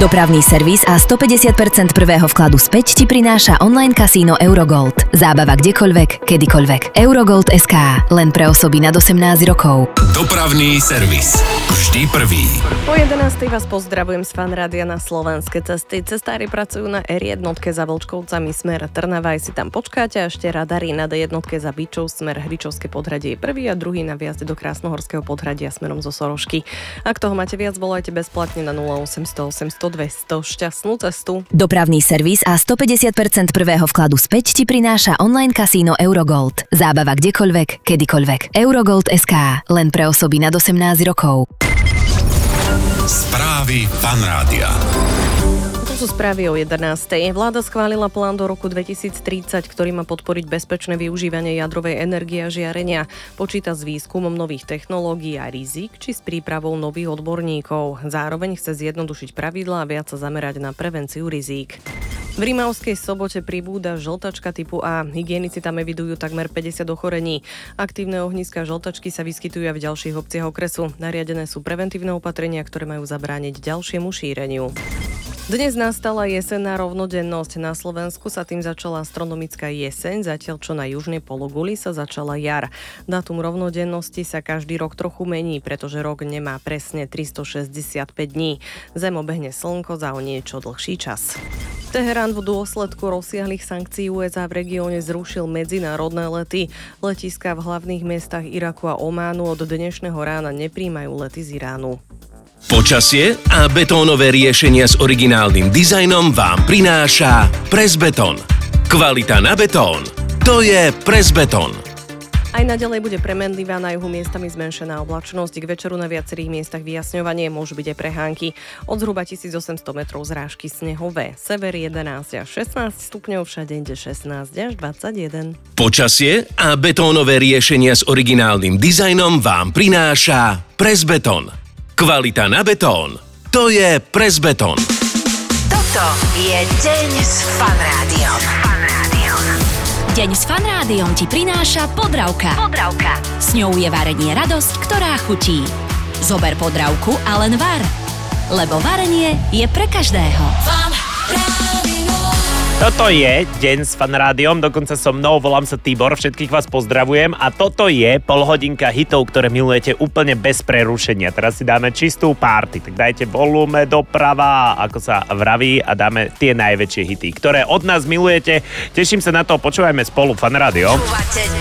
Dopravný servis a 150% prvého vkladu späť ti prináša online kasíno Eurogold. Zábava kdekoľvek, kedykoľvek. Eurogold.sk. Len pre osoby nad 18 rokov. Dopravný servis. Vždy prvý. Po 11. vás pozdravujem z Fanrádia na Slovenské cesty. Cestári pracujú na R1 za Vlčkovcami smer Trnava, aj si tam počkáte, a ešte radary na D1 za Byčov smer Hričovské podhradie prvý a druhý na vjazde do Krásnohorského podhradia smerom zo Sorošky. Ak toho máte viac, volajte bezplatne na 0800 800 200. Šťastnú cestu. Dopravný servis a 150% prvého vkladu späť ti prináša online kasíno Eurogold. Zábava kdekoľvek, kedykoľvek. Eurogold.sk. Len pre osoby nad 18 rokov. Správy Fanrádia. To sú správy o 11. Vláda schválila plán do roku 2030, ktorý má podporiť bezpečné využívanie jadrovej energie a žiarenia. Počíta s výskumom nových technológií a rizik, či s prípravou nových odborníkov. Zároveň chce zjednodušiť pravidlá a viac sa zamerať na prevenciu rizík. V Rimavskej Sobote pribúda žltačka typu A. Hygienici tam evidujú takmer 50 ochorení. Aktívne ohniská žltačky sa vyskytujú aj v ďalších obciach okresu. Nariadené sú preventívne opatrenia, ktoré majú zabrániť ďalšiemu šíreniu. Dnes nastala jesenná rovnodennosť. Na Slovensku sa tým začala astronomická jeseň, zatiaľ čo na južnej pologuli sa začala jar. Dátum rovnodennosti sa každý rok trochu mení, pretože rok nemá presne 365 dní. Zem obehne slnko za o niečo dlhší čas. Teherán v dôsledku rozsiahlych sankcií USA v regióne zrušil medzinárodné lety. Letiská v hlavných mestách Iraku a Ománu od dnešného rána nepríjmajú lety z Iránu. Počasie a betónové riešenia s originálnym dizajnom vám prináša Presbeton. Kvalita na betón, to je Presbeton. Aj naďalej bude premenlivá, na juhu miestami zmenšená oblačnosť. K večeru na viacerých miestach vyjasňovanie, môžu byť aj prehánky. Od zhruba 1800 metrov zrážky snehové. Sever 11 až 16 stupňov, všade inde 16 až 21. Počasie a betónové riešenia s originálnym dizajnom vám prináša Presbeton. Kvalita na betón, to je Presbeton. Toto je Deň s Fanrádiom. Deň s Fanrádiom ti prináša Podravka. S ňou je varenie radosť, ktorá chutí. Zober Podravku a len var. Lebo varenie je pre každého. Toto je Deň s Fanrádiom, dokonca so mnou, volám sa Tibor, všetkých vás pozdravujem a toto je polhodinka hitov, ktoré milujete úplne bez prerušenia. Teraz si dáme čistú party, tak dajte volume doprava, ako sa vraví, a dáme tie najväčšie hity, ktoré od nás milujete. Teším sa na to, počúvajme spolu Fanrádio. Počúvate